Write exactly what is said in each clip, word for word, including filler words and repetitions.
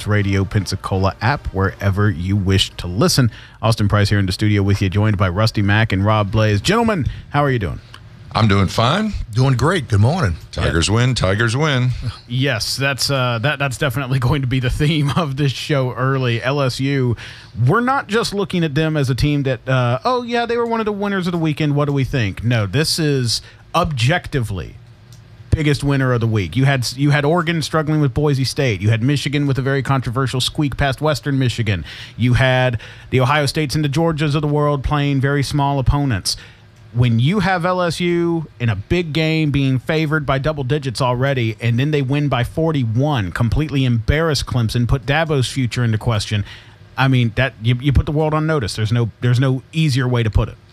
Sports Radio Pensacola app, wherever you wish to listen. Austin Price here in the studio with you, joined by Rusty Mack and Rob Blaze. Gentlemen, how are you doing? I'm doing fine. Doing great. Good morning. Tigers win. Tigers win. Yes, that's uh, that. That's definitely going to be the theme of this show early. L S U, we're not just looking at them as a team that, uh, oh, yeah, they were one of the winners of the weekend. What do we think? No, this is objectively biggest winner of the week. You had you had Oregon struggling with Boise State. You had Michigan with a very controversial squeak past Western Michigan. You had the Ohio States and the Georgias of the world playing very small opponents. When you have L S U in a big game being favored by double digits already, and then they win by forty-one, completely embarrass Clemson, put Dabo's future into question, I mean, that you, you put the world on notice. There's no there's no easier way to put it.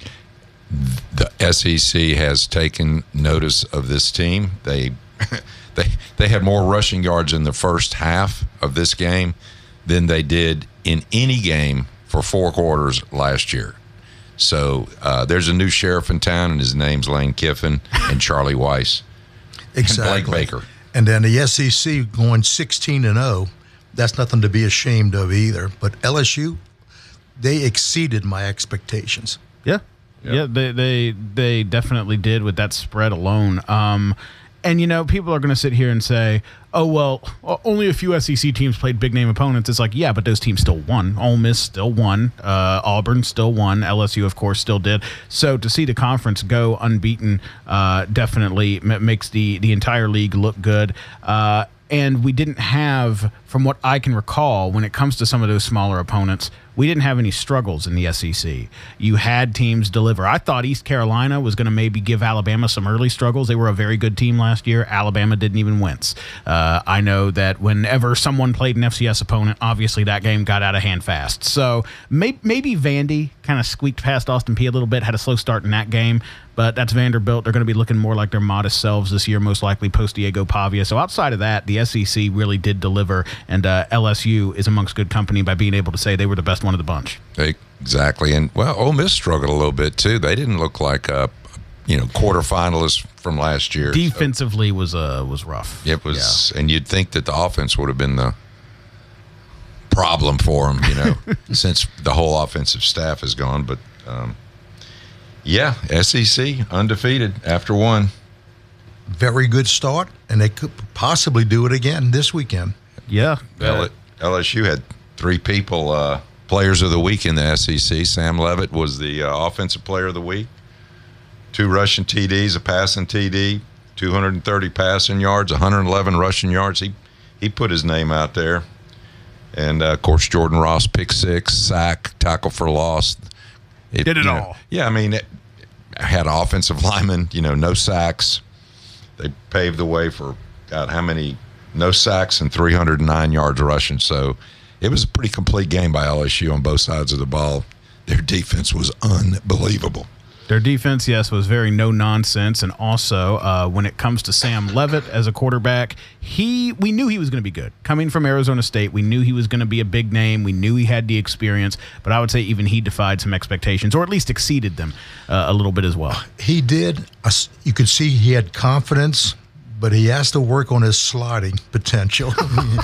The S E C has taken notice of this team. They they they had more rushing yards in the first half of this game than they did in any game for four quarters last year. So uh, there's a new sheriff in town, and his name's Lane Kiffin and Charlie Weiss. Exactly. And Blake Baker. And then the S E C going sixteen and oh, that's nothing to be ashamed of either. But L S U, they exceeded my expectations. Yeah. Yep. Yeah, they, they they definitely did with that spread alone. Um, and, you know, people are going to sit here and say, oh, well, only a few S E C teams played big-name opponents. It's like, yeah, but those teams still won. Ole Miss still won. Uh, Auburn still won. L S U, of course, still did. So to see the conference go unbeaten uh, definitely m- makes the, the entire league look good. Uh, and we didn't have, from what I can recall, when it comes to some of those smaller opponents, we didn't have any struggles in the S E C. You had teams deliver. I thought East Carolina was going to maybe give Alabama some early struggles. They were a very good team last year. Alabama didn't even wince. Uh, I know that whenever someone played an F C S opponent, obviously that game got out of hand fast. So may- maybe Vandy kind of squeaked past Austin Peay a little bit, had a slow start in that game. But that's Vanderbilt. They're going to be looking more like their modest selves this year, most likely post-Diego Pavia. So outside of that, the S E C really did deliver, and uh, L S U is amongst good company by being able to say they were the best one of the bunch. Exactly. And, well, Ole Miss struggled a little bit, too. They didn't look like, uh, you know, quarterfinalists from last year. Defensively so. was uh, was rough. It was, yeah. And you'd think that the offense would have been the problem for them, you know, since the whole offensive staff is gone. But, um, yeah, S E C undefeated after one. Very good start, and they could possibly do it again this weekend. Yeah. L- LSU had three people, uh, players of the week in the S E C. Sam Levitt was the uh, offensive player of the week. Two rushing T Ds, a passing T D, two hundred thirty passing yards, one hundred eleven rushing yards. He he put his name out there. And, uh, of course, Jordan Ross, pick six, sack, tackle for loss. It, Did it all. Know, yeah, I mean, it had offensive linemen, you know, no sacks. They paved the way for, God, how many, no sacks and three hundred nine yards rushing. So it was a pretty complete game by L S U on both sides of the ball. Their defense was unbelievable. Their defense, yes, was very no-nonsense. And also, uh, when it comes to Sam Levitt as a quarterback, he we knew he was going to be good. Coming from Arizona State, we knew he was going to be a big name. We knew he had the experience. But I would say even he defied some expectations, or at least exceeded them uh, a little bit as well. He did. You could see he had confidence, but he has to work on his sliding potential.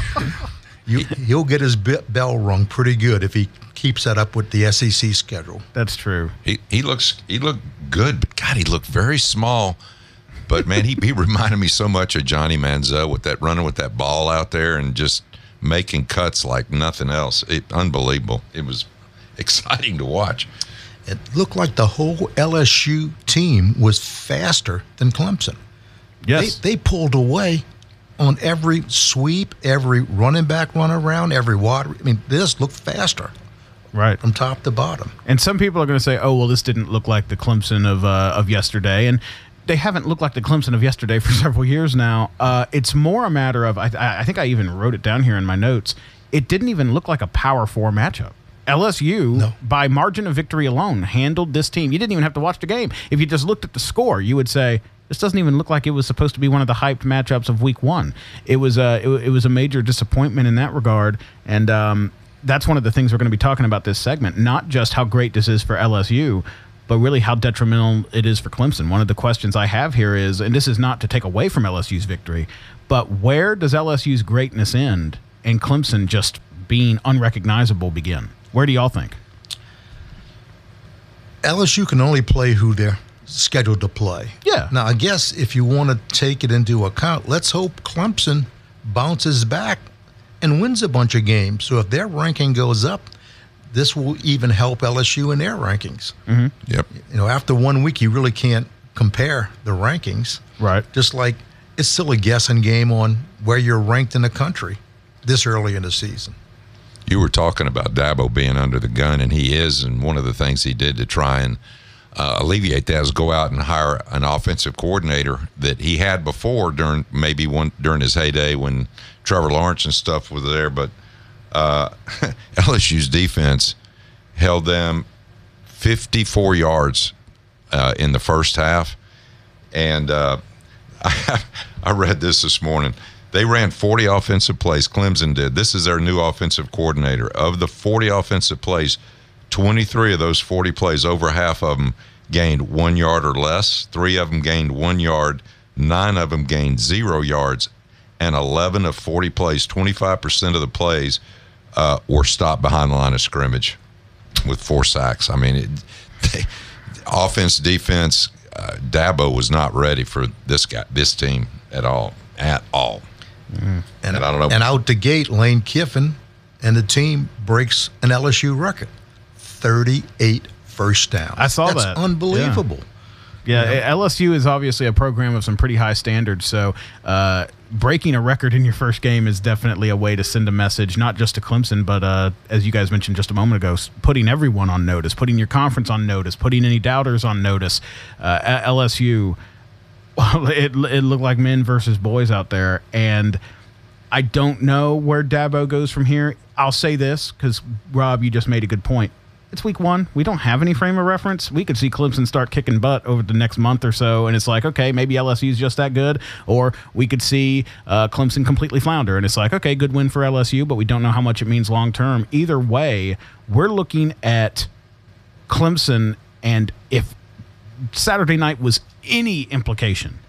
you, he'll get his bell rung pretty good if he keeps that up with the S E C schedule. That's true. He he looks he looked good, but God, he looked very small. But man, he he reminded me so much of Johnny Manziel with that running with that ball out there and just making cuts like nothing else. It unbelievable. It was exciting to watch. It looked like the whole L S U team was faster than Clemson. Yes, they, they pulled away on every sweep, every running back run around, every water. I mean, this looked faster. Right. From top to bottom. And some people are going to say, oh, well, this didn't look like the Clemson of uh, of yesterday. And they haven't looked like the Clemson of yesterday for several years now. Uh, it's more a matter of, I, I think I even wrote it down here in my notes, it didn't even look like a Power Four matchup. L S U, no. by margin of victory alone, handled this team. You didn't even have to watch the game. If you just looked at the score, you would say, this doesn't even look like it was supposed to be one of the hyped matchups of week one. It was a, it, it was a major disappointment in that regard. And, um, that's one of the things we're going to be talking about this segment, not just how great this is for L S U, but really how detrimental it is for Clemson. One of the questions I have here is, and this is not to take away from L S U's victory, but where does L S U's greatness end and Clemson just being unrecognizable begin? Where do y'all think? L S U can only play who they're scheduled to play. Yeah. Now, I guess if you want to take it into account, let's hope Clemson bounces back and wins a bunch of games. So if their ranking goes up, this will even help L S U in their rankings. Mm-hmm. Yep. You know, after one week, you really can't compare the rankings. Right. Just like it's still a guessing game on where you're ranked in the country this early in the season. You were talking about Dabo being under the gun, and he is, and one of the things he did to try and uh, alleviate that is go out and hire an offensive coordinator that he had before during maybe one during his heyday when Trevor Lawrence and stuff was there, but uh, L S U's defense held them fifty-four yards uh, in the first half, and uh, I, I read this this morning. They ran forty offensive plays. Clemson did. This is their new offensive coordinator. Of the forty offensive plays, twenty-three of those forty plays, over half of them gained one yard or less. Three of them gained one yard. Nine of them gained zero yards. And eleven of forty plays, twenty-five percent of the plays uh, were stopped behind the line of scrimmage with four sacks. I mean, it, they, offense, defense, uh, Dabo was not ready for this guy, this team at all, at all. Mm. And, and I don't know. And out the gate, Lane Kiffin and the team breaks an L S U record, thirty-eight first downs. I saw That's that. Unbelievable. Yeah, yeah, L S U is obviously a program of some pretty high standards, so uh, breaking a record in your first game is definitely a way to send a message, not just to Clemson, but uh, as you guys mentioned just a moment ago, putting everyone on notice, putting your conference on notice, putting any doubters on notice. Uh, at L S U, well, it, it looked like men versus boys out there, and I don't know where Dabo goes from here. I'll say this, because, Rob, you just made a good point. It's week one. We don't have any frame of reference. We could see Clemson start kicking butt over the next month or so, and it's like, okay, maybe L S U is just that good. Or we could see uh, Clemson completely flounder, and it's like, okay, good win for L S U, but we don't know how much it means long term. Either way, we're looking at Clemson, and if Saturday night was any implication,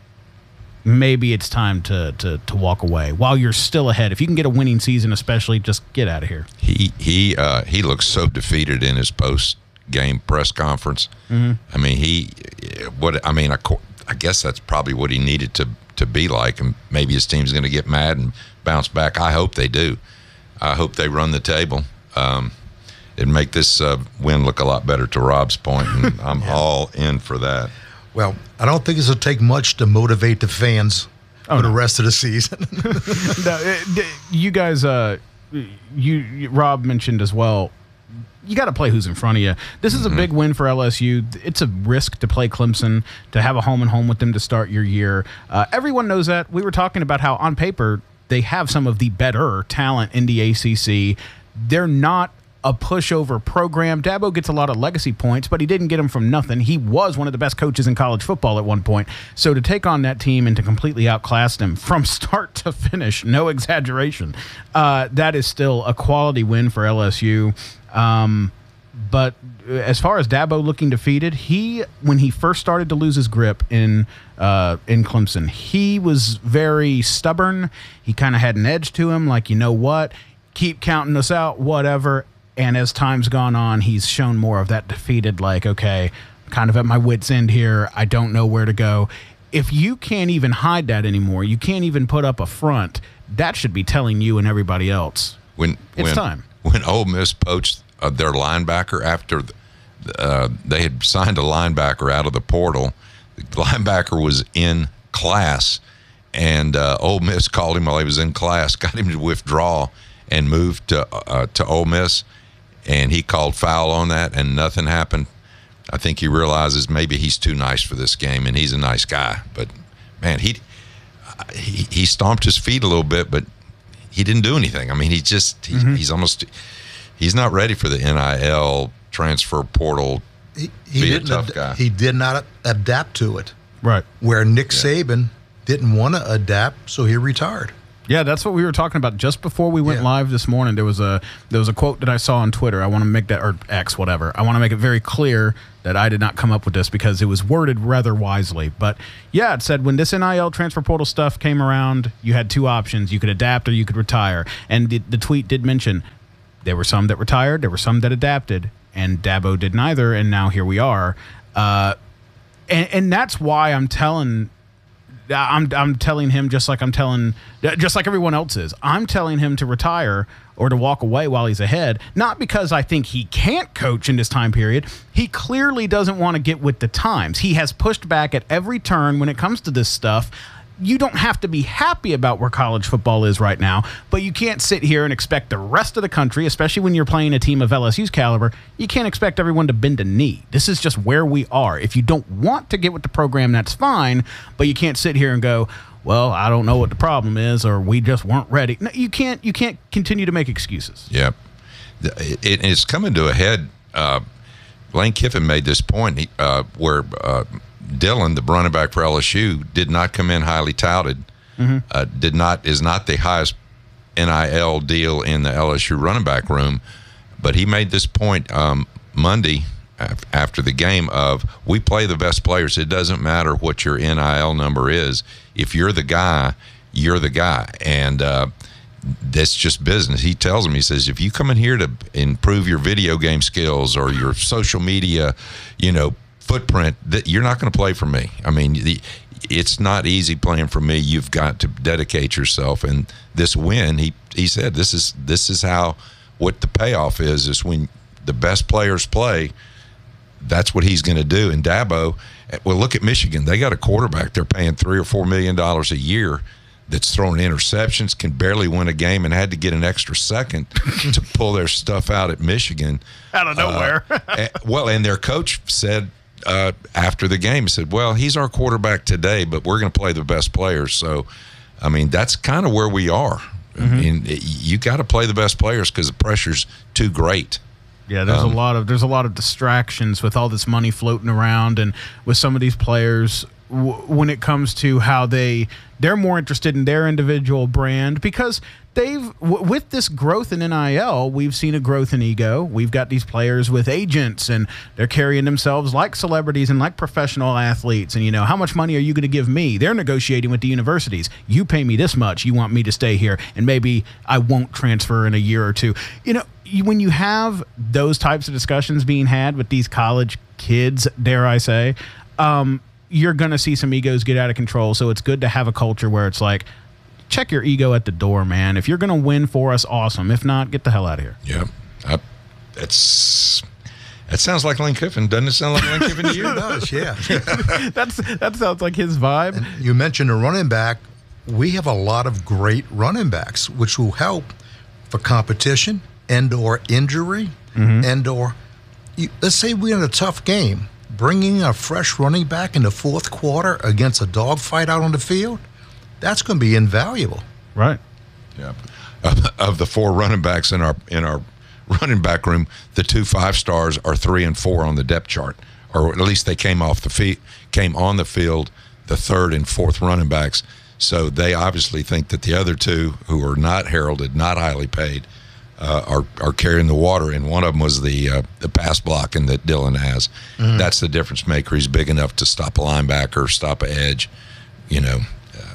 maybe it's time to, to to walk away while you're still ahead. If you can get a winning season, especially, just get out of here. He he uh, he looks so defeated in his post game press conference. Mm-hmm. I mean, he what I mean, I, I guess that's probably what he needed to to be like, and maybe his team's going to get mad and bounce back. I hope they do. I hope they run the table. Um, it'd make this uh, win look a lot better. To Rob's point, and I'm yeah. all in for that. Well, I don't think this will take much to motivate the fans oh, for no. the rest of the season. no, it, you guys, uh, you, you, Rob mentioned as well, you got to play who's in front of you. This is a mm-hmm. big win for L S U. It's a risk to play Clemson, to have a home and home with them to start your year. Uh, everyone knows that. We were talking about how on paper they have some of the better talent in the A C C. They're not a pushover program. Dabo gets a lot of legacy points, but he didn't get them from nothing. He was one of the best coaches in college football at one point. So to take on that team and to completely outclass them from start to finish, no exaggeration, uh, that is still a quality win for L S U. Um, but as far as Dabo looking defeated, he when he first started to lose his grip in uh, in Clemson, he was very stubborn. He kind of had an edge to him, like, you know what, keep counting us out, whatever. And as time's gone on, he's shown more of that defeated, like, okay, kind of at my wit's end here. I don't know where to go. If you can't even hide that anymore, you can't even put up a front, that should be telling you and everybody else when it's when, time. When Ole Miss poached uh, their linebacker after uh, they had signed a linebacker out of the portal, the linebacker was in class, and uh, Ole Miss called him while he was in class, got him to withdraw and moved to uh, to Ole Miss. And he called foul on that, and nothing happened. I think he realizes maybe he's too nice for this game, and he's a nice guy. But, man, he he, he stomped his feet a little bit, but he didn't do anything. I mean, he just he, mm-hmm. he's almost he's not ready for the N I L transfer portal. He, he be didn't a tough ad- guy. He did not adapt to it. Right. Where Nick yeah. Saban didn't want to adapt, so he retired. Yeah, that's what we were talking about just before we went Yeah. live this morning. There was a there was a quote that I saw on Twitter. I want to make that, or X, whatever. I want to make it very clear that I did not come up with this because it was worded rather wisely. But yeah, it said when this N I L transfer portal stuff came around, you had two options: you could adapt or you could retire. And the, the tweet did mention there were some that retired, there were some that adapted, and Dabo did neither. And now here we are, uh, and and that's why I'm telling. I'm I'm telling him just like I'm telling just like everyone else is. I'm telling him to retire or to walk away while he's ahead, not because I think he can't coach in this time period. He clearly doesn't want to get with the times. He has pushed back at every turn when it comes to this stuff. You don't have to be happy about where college football is right now, but you can't sit here and expect the rest of the country, especially when you're playing a team of L S U's caliber, you can't expect everyone to bend a knee. This is just where we are. If you don't want to get with the program, that's fine, but you can't sit here and go, well, I don't know what the problem is, or we just weren't ready. No, you can't. You can't continue to make excuses. Yep. It, it, it's coming to a head. Uh, Lane Kiffin made this point he, uh, where uh, Dillon, the running back for L S U, did not come in highly touted. Mm-hmm. Uh, did not is not the highest N I L deal in the L S U running back room, but he made this point um, Monday af- after the game of we play the best players. It doesn't matter what your N I L number is. If you're the guy, you're the guy, and uh, that's just business. He tells him, he says, if you come in here to improve your video game skills or your social media, you know. footprint, that you're not going to play for me. I mean, the, it's not easy playing for me. You've got to dedicate yourself. And this win, he he said, this is this is how what the payoff is. Is when the best players play. That's what he's going to do. And Dabo, well, look at Michigan. They got a quarterback they're paying three or four million dollars a year that's throwing interceptions, can barely win a game, and had to get an extra second to pull their stuff out at Michigan Out of nowhere. uh, well, and their coach said. Uh, after the game, he said, well, he's our quarterback today, but we're going to play the best players. So, I mean, that's kind of where we are. Mm-hmm. I mean, it, you got to play the best players because the pressure's too great. Yeah, there's um, a lot of there's a lot of distractions with all this money floating around, and with some of these players w- when it comes to how they they're more interested in their individual brand because they've w- with this growth in N I L, we've seen a growth in ego. We've got these players with agents, and they're carrying themselves like celebrities and like professional athletes. And you know, how much money are you going to give me? They're negotiating with the universities. You pay me this much. You want me to stay here, and maybe I won't transfer in a year or two. You know. When you have those types of discussions being had with these college kids, dare I say, um, you're going to see some egos get out of control. So it's good to have a culture where it's like, check your ego at the door, man. If you're going to win for us, awesome. If not, get the hell out of here. Yeah. I, that's that sounds like Lane Kiffin. Doesn't it sound like Lane Kiffin to you? It does, yeah. That's That sounds like his vibe. And you mentioned a running back. We have a lot of great running backs, which will help for competition and or injury, mm-hmm. and or you, let's say we're in a tough game, bringing a fresh running back in the fourth quarter against a dogfight out on the field, that's going to be invaluable. Right. Yeah. Of, of the four running backs in our in our running back room, the two five stars are three and four on the depth chart, or at least they came off the field, came on the field, the third and fourth running backs. So they obviously think that the other two, who are not heralded, not highly paid, Uh, are are carrying the water, and one of them was the uh, the pass blocking that Dillon has. Mm-hmm. That's the difference maker. He's big enough to stop a linebacker, stop an edge, you know. Uh,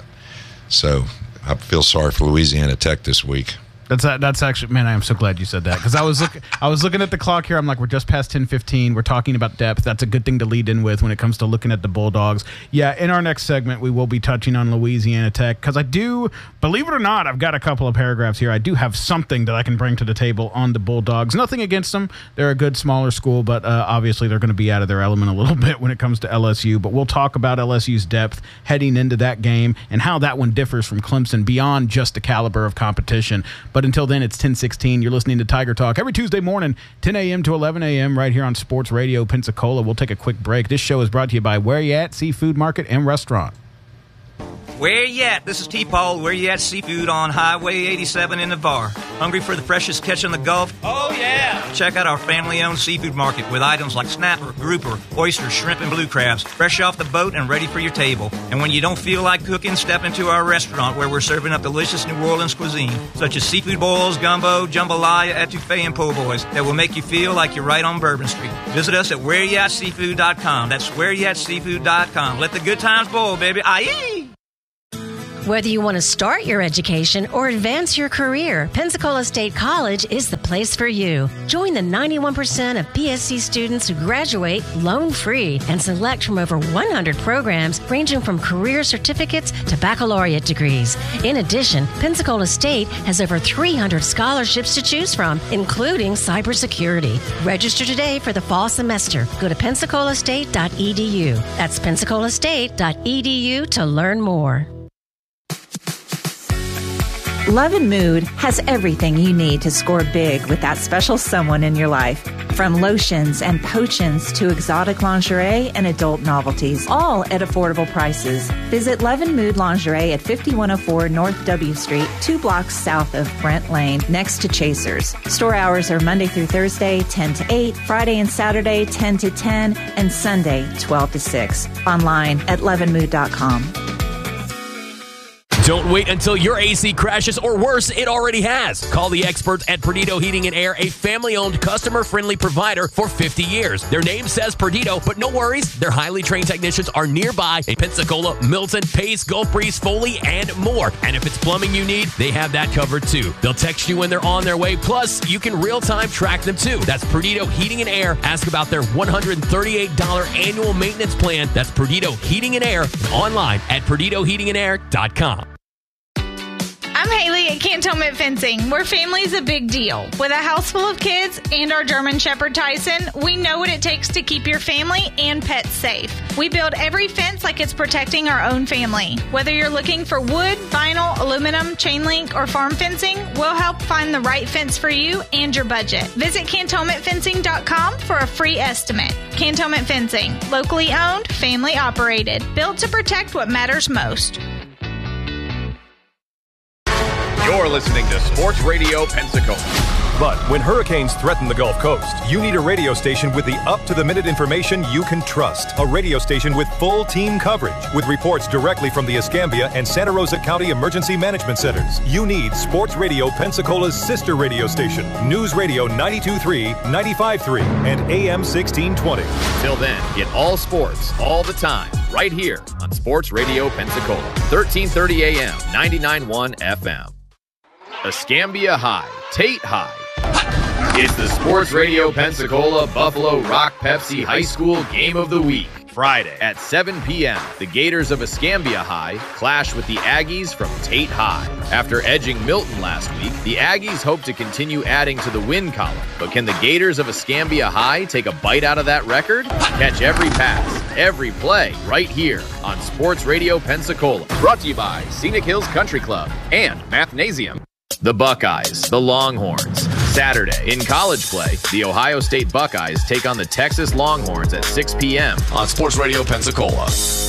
so I feel sorry for Louisiana Tech this week. That's that's actually, man, I am so glad you said that because I was looking I was looking at the clock here. I'm like, we're just past ten fifteen. We're talking about depth. That's a good thing to lead in with when it comes to looking at the Bulldogs. Yeah, in our next segment, we will be touching on Louisiana Tech because I do, believe it or not, I've got a couple of paragraphs here. I do have something that I can bring to the table on the Bulldogs. Nothing against them. They're a good, smaller school, but uh, obviously they're going to be out of their element a little bit when it comes to L S U. But we'll talk about L S U's depth heading into that game and how that one differs from Clemson beyond just the caliber of competition. But until then, it's ten sixteen. You're listening to Tiger Talk every Tuesday morning, ten a.m. to eleven a.m. right here on Sports Radio Pensacola. We'll take a quick break. This show is brought to you by Where You At Seafood Market and Restaurant. Where you at? This is T-Paul. Where you at? Seafood on Highway eighty-seven in Navarre. Hungry for the freshest catch on the Gulf? Oh, yeah! Check out our family-owned seafood market with items like snapper, grouper, oysters, shrimp, and blue crabs, fresh off the boat and ready for your table. And when you don't feel like cooking, step into our restaurant where we're serving up delicious New Orleans cuisine, such as seafood boils, gumbo, jambalaya, etouffee, and po' boys that will make you feel like you're right on Bourbon Street. Visit us at where you at seafood dot com. That's where you at seafood dot com. Let the good times boil, baby. Aye! Whether you want to start your education or advance your career, Pensacola State College is the place for you. Join the ninety-one percent of P S C students who graduate loan-free and select from over one hundred programs ranging from career certificates to baccalaureate degrees. In addition, Pensacola State has over three hundred scholarships to choose from, including cybersecurity. Register today for the fall semester. Go to pensacola state dot e d u. That's pensacola state dot e d u to learn more. Love and Mood has everything you need to score big with that special someone in your life. From lotions and potions to exotic lingerie and adult novelties, all at affordable prices. Visit Love and Mood Lingerie at fifty-one oh four North W Street, two blocks south of Brent Lane, next to Chasers. Store hours are Monday through Thursday, ten to eight, Friday and Saturday, ten to ten, and Sunday, twelve to six. Online at love and mood dot com. Don't wait until your A C crashes, or worse, it already has. Call the experts at Perdido Heating and Air, a family-owned, customer-friendly provider for fifty years. Their name says Perdido, but no worries. Their highly trained technicians are nearby in Pensacola, Milton, Pace, Gulf Breeze, Foley, and more. And if it's plumbing you need, they have that covered too. They'll text you when they're on their way. Plus, you can real-time track them too. That's Perdido Heating and Air. Ask about their one hundred thirty-eight dollars annual maintenance plan. That's Perdido Heating and Air. And online at perdido heating and air dot com. I'm Haley at Cantonment Fencing, where family's a big deal. With a house full of kids and our German Shepherd Tyson, we know what it takes to keep your family and pets safe. We build every fence like it's protecting our own family. Whether you're looking for wood, vinyl, aluminum, chain link, or farm fencing, we'll help find the right fence for you and your budget. Visit cantonment fencing dot com for a free estimate. Cantonment Fencing, locally owned, family operated, built to protect what matters most. You're listening to Sports Radio Pensacola. But when hurricanes threaten the Gulf Coast, you need a radio station with the up-to-the-minute information you can trust. A radio station with full team coverage, with reports directly from the Escambia and Santa Rosa County Emergency Management Centers. You need Sports Radio Pensacola's sister radio station, News Radio ninety-two point three, ninety-five point three, and A M sixteen twenty. Till then, get all sports, all the time, right here on Sports Radio Pensacola, thirteen thirty A M, ninety-nine point one F M. Escambia High, Tate High. It's the Sports Radio Pensacola Buffalo Rock Pepsi High School Game of the Week. Friday at seven p.m., the Gators of Escambia High clash with the Aggies from Tate High. After edging Milton last week, the Aggies hope to continue adding to the win column. But can the Gators of Escambia High take a bite out of that record? Catch every pass, every play right here on Sports Radio Pensacola. Brought to you by Scenic Hills Country Club and Mathnasium. The Buckeyes, the Longhorns. Saturday, in college play, the Ohio State Buckeyes take on the Texas Longhorns at six p.m. on Sports Radio Pensacola.